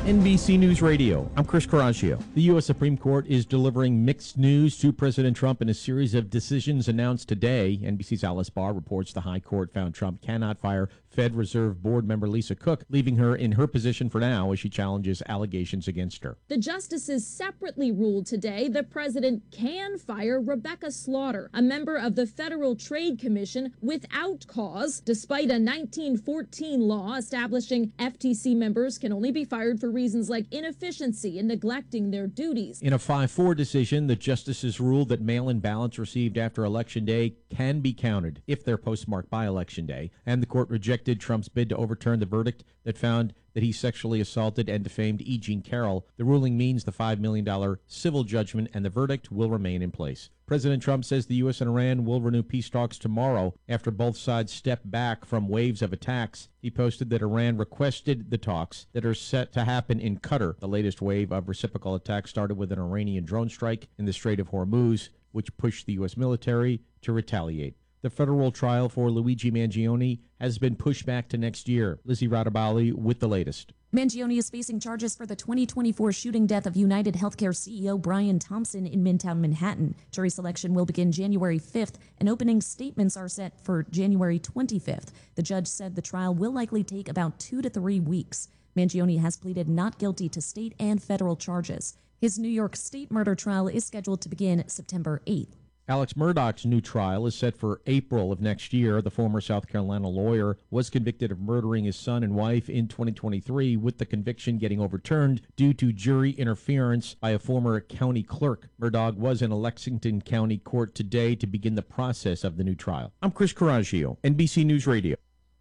NBC News Radio. I'm Chris Coraggio. The U.S. Supreme Court is delivering mixed news to President Trump in a series of decisions announced today. NBC's Alice Barr reports the High Court found Trump cannot fire Fed Reserve Board member Lisa Cook, leaving her in her position for now as she challenges allegations against her. The justices separately ruled today the president can fire Rebecca Slaughter, a member of the Federal Trade Commission, without cause, despite a 1914 law establishing FTC members can only be fired for reasons like inefficiency and neglecting their duties. In a 5-4 decision, the justices ruled that mail-in ballots received after Election Day can be counted if they're postmarked by Election Day, and the court rejected Trump's bid to overturn the verdict that found that he sexually assaulted and defamed E. Jean Carroll. The ruling means the $5 million civil judgment and the verdict will remain in place. President Trump says the U.S. and Iran will renew peace talks tomorrow after both sides step back from waves of attacks. He posted that Iran requested the talks that are set to happen in Qatar. The latest wave of reciprocal attacks started with an Iranian drone strike in the Strait of Hormuz, which pushed the U.S. military to retaliate. The federal trial for Luigi Mangione has been pushed back to next year. Lizzie Radabali with the latest. Mangione is facing charges for the 2024 shooting death of United Healthcare CEO Brian Thompson in Midtown Manhattan. Jury selection will begin January 5th, and opening statements are set for January 25th. The judge said the trial will likely take about 2 to 3 weeks. Mangione has pleaded not guilty to state and federal charges. His New York State murder trial is scheduled to begin September 8th. Alex Murdaugh's new trial is set for April of next year. The former South Carolina lawyer was convicted of murdering his son and wife in 2023, with the conviction getting overturned due to jury interference by a former county clerk. Murdaugh was in a Lexington County court today to begin the process of the new trial. I'm Chris Coraggio, NBC News Radio.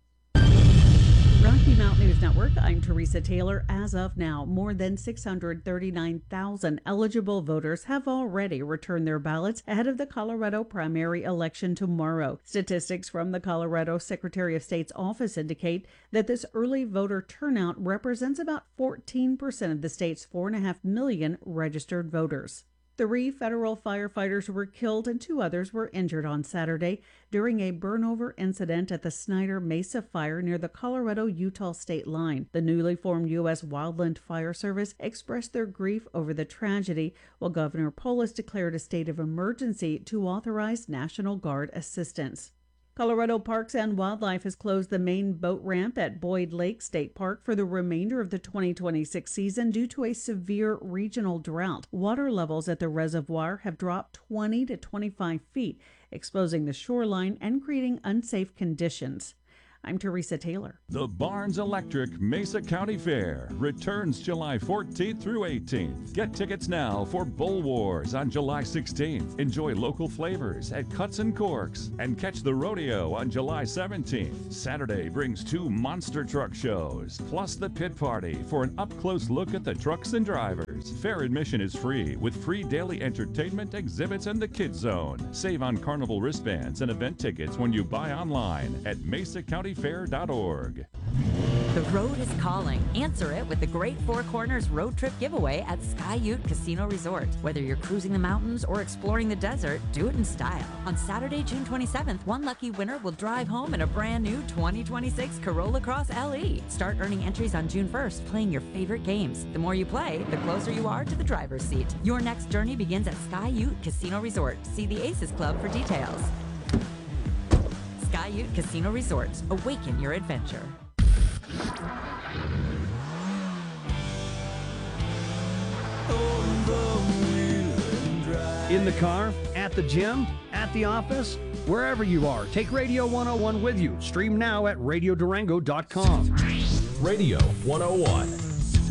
Rocky Mountain News Network, I'm Teresa Taylor. As of now, more than 639,000 eligible voters have already returned their ballots ahead of the Colorado primary election tomorrow. Statistics from the Colorado Secretary of State's office indicate that this early voter turnout represents about 14% of the state's 4.5 million registered voters. 3 federal firefighters were killed and 2 others were injured on Saturday during a burnover incident at the Snyder Mesa fire near the Colorado-Utah state line. The newly formed U.S. Wildland Fire Service expressed their grief over the tragedy, while Governor Polis declared a state of emergency to authorize National Guard assistance. Colorado Parks and Wildlife has closed the main boat ramp at Boyd Lake State Park for the remainder of the 2026 season due to a severe regional drought. Water levels at the reservoir have dropped 20 to 25 feet, exposing the shoreline and creating unsafe conditions. I'm Teresa Taylor. The Barnes Electric Mesa County Fair returns July 14th through 18th. Get tickets now for Bull Wars on July 16th. Enjoy local flavors at Cuts and Corks and catch the rodeo on July 17th. Saturday brings 2 monster truck shows, plus the pit party for an up-close look at the trucks and drivers. Fair admission is free with free daily entertainment, exhibits, and the Kids Zone. Save on carnival wristbands and event tickets when you buy online at MesaCountyFair.org. The road is calling. Answer it with the Great Four Corners Road Trip Giveaway at Sky Ute Casino Resort. Whether you're cruising the mountains or exploring the desert, do it in style. On Saturday, June 27th, one lucky winner will drive home in a brand new 2026 Corolla Cross LE. Start earning entries on June 1st, playing your favorite games. The more you play, the closer you are to the driver's seat. Your next journey begins at Sky Ute Casino Resort. See the Aces Club for details. Sky Ute Casino Resort. Awaken your adventure. In the car, at the gym, at the office, wherever you are, take Radio 101 with you. Stream now at radiodurango.com. Radio 101.